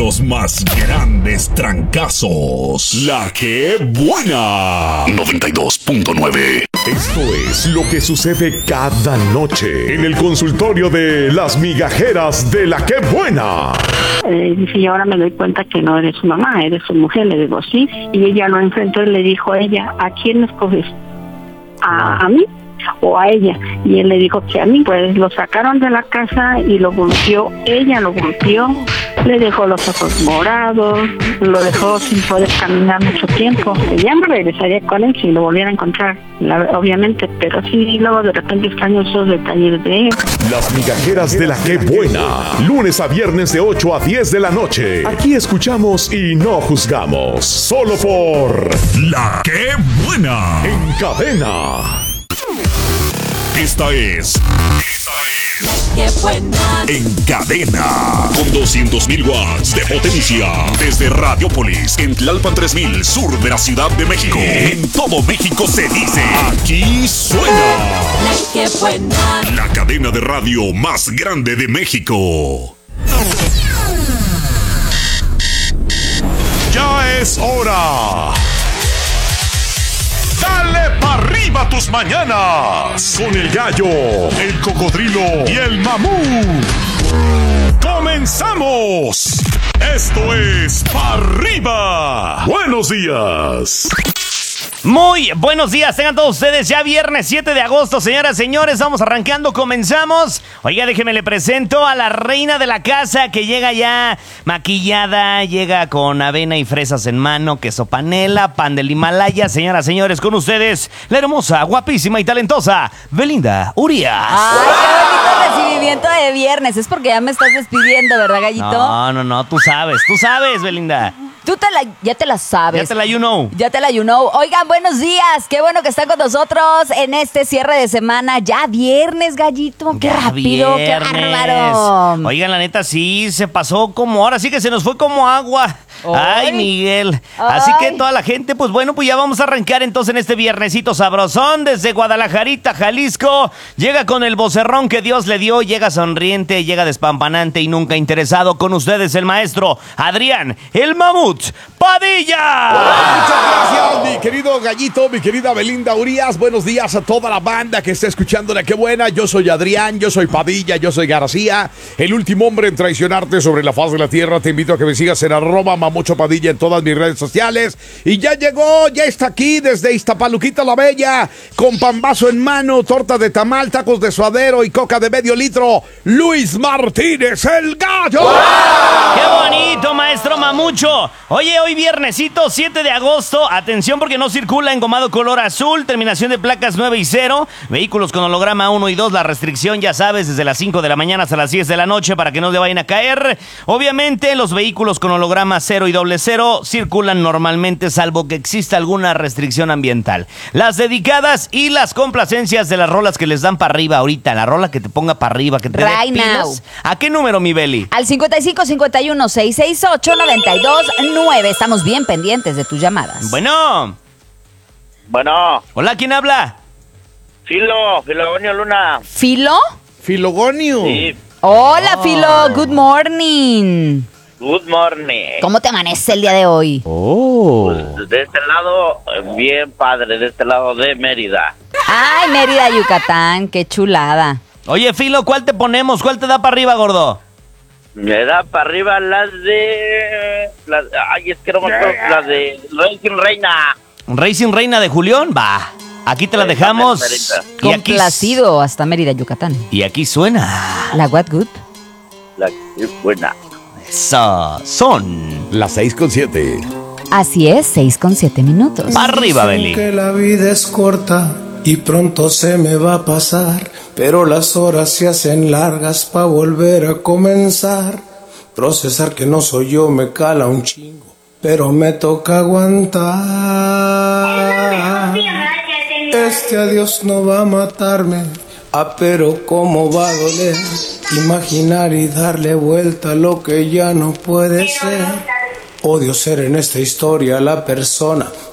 los más grandes trancazos. La que buena. 92.9. Esto es lo que sucede cada noche en el consultorio de las migajeras de La que buena. Dice, y ahora me doy cuenta que no eres su mamá, eres su mujer. Le digo, sí. Y ella lo enfrentó y le dijo a ella, ¿a quién escoges? ¿A mí o a ella? Y él le dijo que a mí. Pues lo sacaron de la casa y lo golpeó. Ella lo golpeó, le dejó los ojos morados, lo dejó sin poder caminar mucho tiempo. Ya me regresaría con él si lo volviera a encontrar, obviamente, pero sí, luego de repente extraño esos detalles de él. Las migajeras de La que buena, lunes a viernes de 8 a 10 de la noche. Aquí escuchamos y no juzgamos, solo por La que buena, en cadena. Esta es ¡Qué buena! En cadena, con 200.000 watts de potencia, desde Radiopolis, en Tlalpan 3000, sur de la Ciudad de México. En todo México se dice, aquí suena ¡La que buena! la cadena de radio más grande de México. Ya es hora. Dale pa' arriba tus mañanas con el gallo, el cocodrilo y el mamut. ¡Comenzamos! Esto es Pa' Arriba. Buenos días. Muy buenos días, tengan todos ustedes. Ya viernes 7 de agosto, señoras, señores, vamos arrancando, comenzamos. Oiga, déjeme le presento a la reina de la casa, que llega ya maquillada, llega con avena y fresas en mano, queso panela, pan del Himalaya. Señoras, señores, con ustedes, la hermosa, guapísima y talentosa Belinda Urias. ¡Ay, qué bonito recibimiento de viernes! Es porque ya me estás despidiendo, ¿verdad, gallito? No, tú sabes, Belinda. Ya te la sabes. Ya te la you know. Oigan, buenos días. Qué bueno que están con nosotros en este cierre de semana. Ya viernes, gallito. Qué Ya rápido, viernes. qué bárbaro. Oigan, la neta, sí, se pasó como ahora sí que se nos fue como agua. Ay, Miguel. Así que toda la gente, pues bueno, pues ya vamos a arrancar entonces en este viernesito sabrosón desde Guadalajarita, Jalisco. Llega con el vocerrón que Dios le dio, llega sonriente, llega despampanante y nunca interesado. Con ustedes el maestro Adrián, el mamut Padilla. Muchas gracias, mi querido gallito, mi querida Belinda Urias. Buenos días a toda la banda que está escuchando La que buena. Yo soy Adrián, yo soy Padilla, yo soy García, el último hombre en traicionarte sobre la faz de la tierra. Te invito a que me sigas en @Mamucho Padilla en todas mis redes sociales. Y ya llegó, ya está aquí desde Iztapaluquita la Bella, con pambazo en mano, torta de tamal, tacos de suadero y coca de medio litro, Luis Martínez, el gallo. ¡Wow! ¡Qué bonito, maestro Mamucho! Oye, hoy viernesito 7 de agosto, atención porque no circula engomado color azul, terminación de placas 9 y 0, vehículos con holograma 1 y 2, la restricción ya sabes, desde las 5 de la mañana hasta las 10 de la noche para que no le vayan a caer. Obviamente los vehículos con holograma 0 y 00 circulan normalmente, salvo que exista alguna restricción ambiental. Las dedicadas y las complacencias de las rolas que les dan para arriba ahorita, la rola que te ponga para arriba, que te dé pilas. ¿A qué número, mi Beli? Al 55 51 668 929. Estamos bien pendientes de tus llamadas. Bueno. Hola, ¿quién habla? Filogonio Luna. ¿Filo? Filogonio. Sí. Hola, Filo. Good morning. Good morning. ¿Cómo te amanece el día de hoy? Pues de este lado, bien padre, de este lado de Mérida. Ay, Mérida, Yucatán. Qué chulada. Oye, Filo, ¿cuál te ponemos? ¿Cuál te da para arriba, gordo? Me da para arriba las de... es que no me acuerdo, las de Racing Reina. Racing Reina de Julián, va. Aquí te la dejamos. Y aquí, Complacido hasta Mérida, Yucatán. y aquí suena. La What Good. La que es buena. Eso, son. Las 6:07. Así es, 6:07 minutos. Para arriba, Beli. Que la vida es corta y pronto se me va a pasar, pero las horas se hacen largas pa' volver a comenzar. Procesar que no soy yo me cala un chingo, pero me toca aguantar. Este adiós no va a matarme, pero cómo va a doler imaginar y darle vuelta a lo que ya no puede ser. Odio ser en esta historia la persona